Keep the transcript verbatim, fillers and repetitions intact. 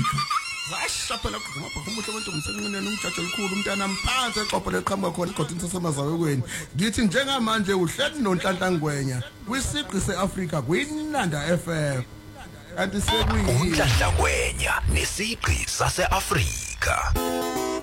Washaphela ngapha umuntu abantu umsebenzi umjaji elikhulu umntana mphansi exopho leqhamuka khona igodini sasemazaweni ngithi njengamanje uhleli noNhlanhla Ngwenya kwisiqi seAfrika kuyiNanda F M kanti sekuyi uNhlanhla Ngwenya nesiqi saseAfrika.